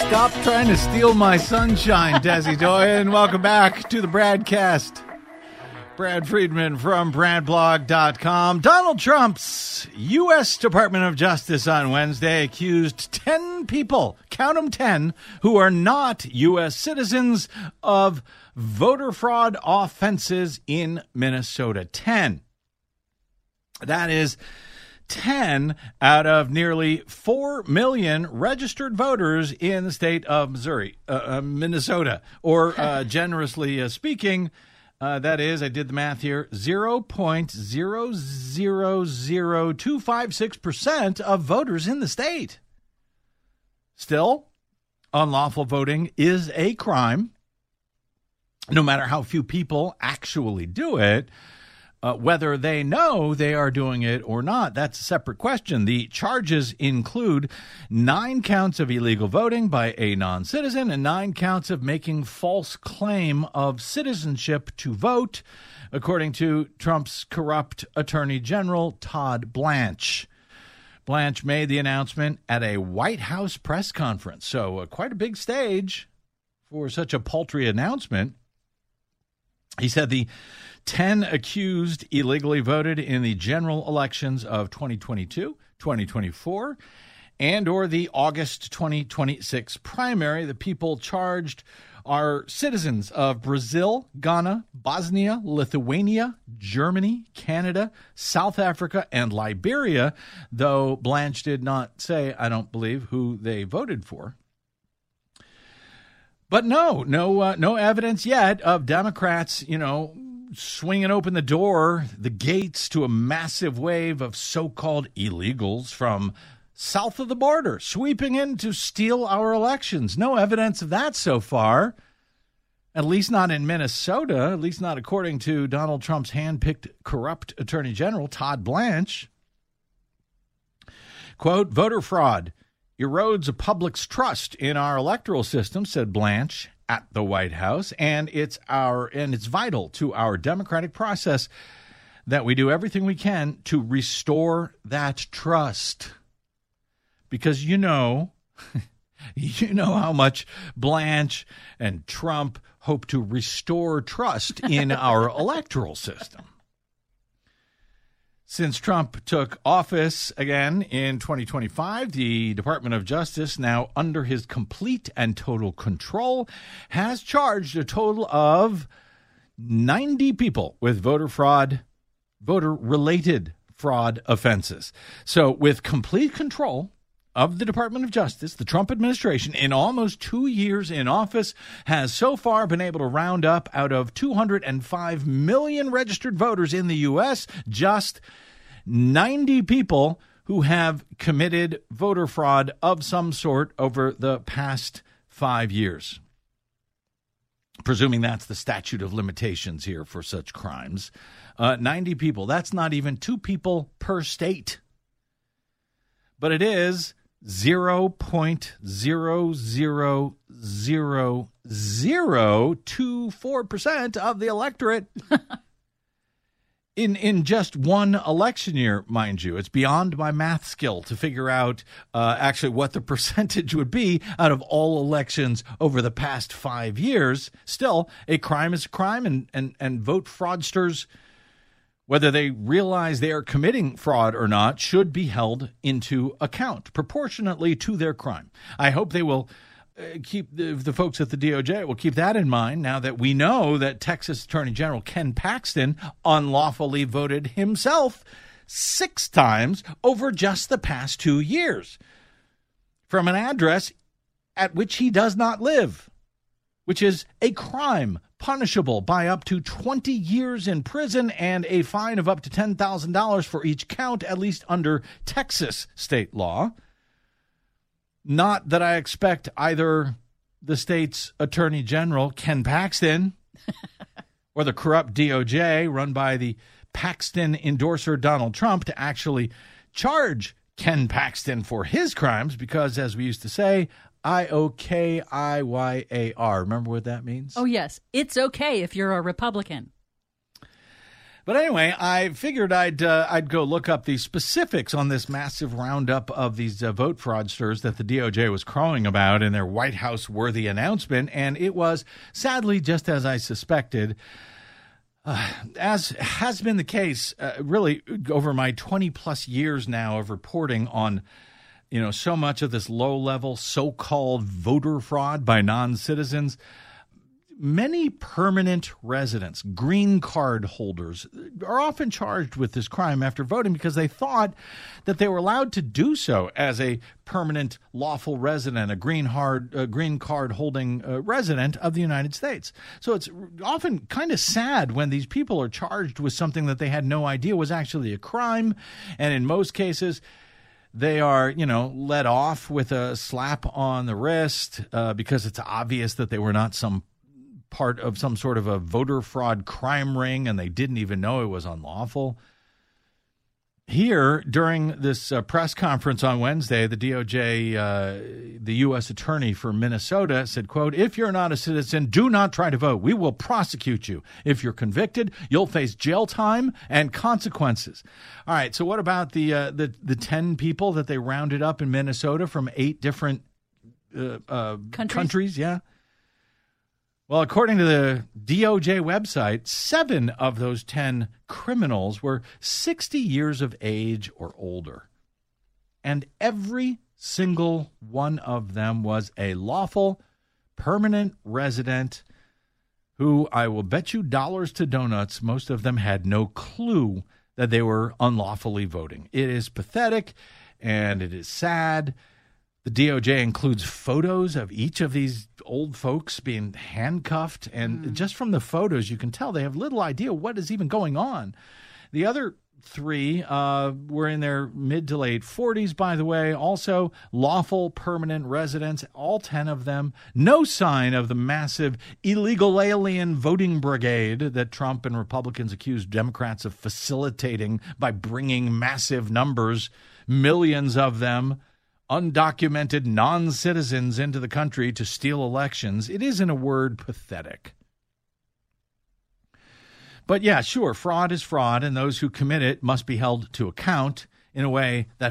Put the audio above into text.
Stop trying to steal my sunshine, Desi Doyen. Welcome back to the Bradcast. Brad Friedman from BradBlog.com. Donald Trump's U.S. Department of Justice on Wednesday accused 10 people, count them 10, who are not U.S. citizens of voter fraud offenses in Minnesota. 10. That is 10 out of nearly 4 million registered voters in the state of Minnesota, or generously speaking, that is, I did the math here, 0.000256% of voters in the state. Still, unlawful voting is a crime, no matter how few people actually do it. Whether they know they are doing it or not, that's a separate question. The charges include 9 counts of illegal voting by a non-citizen and 9 counts of making false claim of citizenship to vote, according to Trump's corrupt Attorney General, Todd Blanche. Blanche made the announcement at a White House press conference, so quite a big stage for such a paltry announcement. He said the 10 accused illegally voted in the general elections of 2022, 2024, and or the August 2026 primary. The people charged are citizens of Brazil, Ghana, Bosnia, Lithuania, Germany, Canada, South Africa, and Liberia, though Blanche did not say, I don't believe, who they voted for. But no evidence yet of Democrats, swinging open the gates to a massive wave of so-called illegals from south of the border, sweeping in to steal our elections. No evidence of that so far, at least not in Minnesota, at least not according to Donald Trump's hand-picked corrupt Attorney General, Todd Blanche. Quote, voter fraud erodes the public's trust in our electoral system, said Blanche at the White House, and it's vital to our democratic process that we do everything we can to restore that trust. Because you know how much Blanche and Trump hope to restore trust in our electoral system. Since Trump took office again in 2025, the Department of Justice, now under his complete and total control, has charged a total of 90 people with voter-related fraud offenses. So with complete control of the Department of Justice, the Trump administration, in almost 2 years in office, has so far been able to round up out of 205 million registered voters in the U.S., just 90 people who have committed voter fraud of some sort over the past 5 years. Presuming that's the statute of limitations here for such crimes. 90 people. That's not even 2 people per state. But it is 0.0000024% of the electorate in just one election year, mind you. It's beyond my math skill to figure out actually what the percentage would be out of all elections over the past 5 years. Still, a crime is a crime, and vote fraudsters, whether they realize they are committing fraud or not, should be held into account proportionately to their crime. I hope they will keep the folks at the DOJ will keep that in mind now that we know that Texas Attorney General Ken Paxton unlawfully voted himself 6 times over just the past 2 years from an address at which he does not live, which is a crime punishable by up to 20 years in prison and a fine of up to $10,000 for each count, at least under Texas state law. Not that I expect either the state's Attorney General, Ken Paxton, or the corrupt DOJ run by the Paxton endorser Donald Trump to actually charge Ken Paxton for his crimes because, as we used to say, IOKIYAR. Remember what that means? Oh, yes. It's okay if you're a Republican. But anyway, I figured I'd go look up the specifics on this massive roundup of these vote fraudsters that the DOJ was crowing about in their White House-worthy announcement, and it was, sadly, just as I suspected. As has been the case, really, over my 20-plus years now of reporting on, so much of this low-level so-called voter fraud by non-citizens, many permanent residents, green card holders, are often charged with this crime after voting because they thought that they were allowed to do so as a permanent lawful resident, a green card holding resident of the United States. So it's often kind of sad when these people are charged with something that they had no idea was actually a crime. And in most cases, they are, let off with a slap on the wrist because it's obvious that they were not some part of some sort of a voter fraud crime ring and they didn't even know it was unlawful. Here, during this press conference on Wednesday, the DOJ, the U.S. attorney for Minnesota said, quote, "If you're not a citizen, do not try to vote. We will prosecute you. If you're convicted, you'll face jail time and consequences." All right, so what about the 10 people that they rounded up in Minnesota from 8 different countries? Yeah. Well, according to the DOJ website, 7 of those 10 criminals were 60 years of age or older. And every single one of them was a lawful, permanent resident who, I will bet you dollars to donuts, most of them had no clue that they were unlawfully voting. It is pathetic and it is sad. The DOJ includes photos of each of these old folks being handcuffed, and just from the photos, you can tell they have little idea what is even going on. The other 3 were in their mid to late 40s, by the way, also lawful permanent residents, all 10 of them. No sign of the massive illegal alien voting brigade that Trump and Republicans accused Democrats of facilitating by bringing massive numbers, millions of them, undocumented non-citizens into the country to steal elections. It is, in a word, pathetic. But yeah, sure, fraud is fraud, and those who commit it must be held to account in a way that